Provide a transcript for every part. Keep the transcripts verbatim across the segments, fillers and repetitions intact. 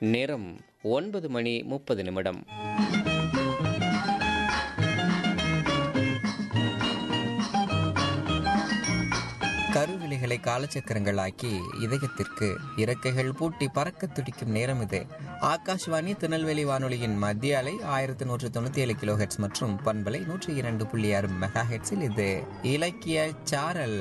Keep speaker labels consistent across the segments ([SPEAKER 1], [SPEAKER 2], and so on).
[SPEAKER 1] நேரம் ஒன்பது மணி முப்பது நிமிடம்.
[SPEAKER 2] கருவிழிகளை காலச்சக்கரங்களாக்கி இதயத்திற்கு இறக்கைகள் பூட்டி பறக்க துடிக்கும் நேரம் இது. ஆகாஷ்வாணி திருநெல்வேலி வானொலியின் மத்திய அலை ஆயிரத்தி நூற்று தொண்ணூத்தி ஏழு கிலோ ஹெட்ஸ் மற்றும் பண்பலை நூற்றி இரண்டு புள்ளி ஆறு மெகா ஹெட்ஸில் இது இலக்கிய சாரல்.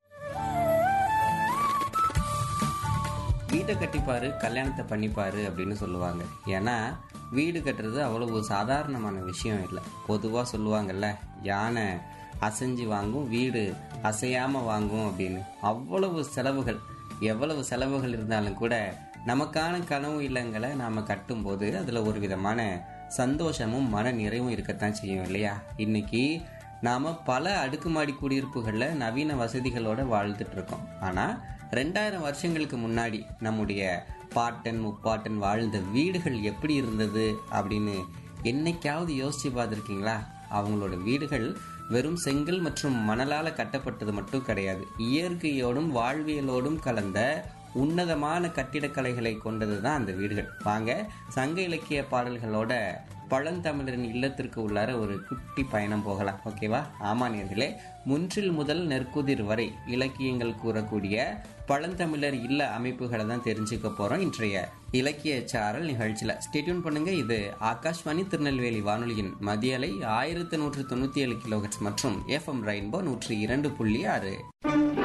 [SPEAKER 3] வீட்டை கட்டிப்பாரு கல்யாணத்தை பண்ணிப்பாரு அப்படின்னு சொல்லுவாங்க. ஏன்னா வீடு கட்டுறது அவ்வளவு சாதாரணமான விஷயம் இல்லை. பொதுவாக சொல்லுவாங்கல்ல, யானை அசைஞ்சு வாங்கும், வீடு அசையாமல் வாங்கும் அப்படின்னு. அவ்வளவு செலவுகள், எவ்வளவு செலவுகள் இருந்தாலும் கூட நமக்கான கனவு இல்லங்களை நாம் கட்டும்போது அதில் ஒரு விதமான சந்தோஷமும் மன நிறைவும் இருக்கத்தான் செய்யும் இல்லையா? இன்னைக்கு நாம் பல அடுக்குமாடி குடியிருப்புகளில் நவீன வசதிகளோடு வாழ்ந்துட்டு இருக்கோம். ஆனால் ரெண்டாயிரம் வருஷங்களுக்கு முன்னாடி நம்முடைய பாட்டன் முப்பாட்டன் வாழ்ந்த வீடுகள் எப்படி இருந்தது அப்படின்னு என்னைக்காவது யோசிச்சு பார்த்துருக்கீங்களா? அவங்களோட வீடுகள் வெறும் செங்கல் மற்றும் மணலால் கட்டப்பட்டது மட்டும் கிடையாது. இயற்கையோடும் வாழ்வியலோடும் கலந்த உன்னதமான கட்டிடக்கலைகளை கொண்டது தான் அந்த வீடுகள். வாங்க சங்க இலக்கிய பாடல்களோட பழந்தமிழரின் இல்லத்திற்கு உள்ளார ஒரு குட்டி பயணம் போகலாம். ஓகேவா? ஆமா நேர்களே, முன்றில் முதல் நெற்குதிர் வரை இலக்கியங்கள் கூறக்கூடிய பழந்தமிழர் இல்ல அமைப்புகளை தான் தெரிஞ்சுக்க போறோம் இன்றைய இலக்கிய சாரல் நிகழ்ச்சியில. ஸ்டேட்யூன் பண்ணுங்க. இது ஆகாஷ்வாணி திருநெல்வேலி வானொலியின் மத்திய அலை ஆயிரத்தி நூற்று தொண்ணூத்தி ஏழு கிலோஹெட்ஸ் மற்றும் எஃப்எம் ரெயின்போ நூற்றி இரண்டு புள்ளி ஆறு.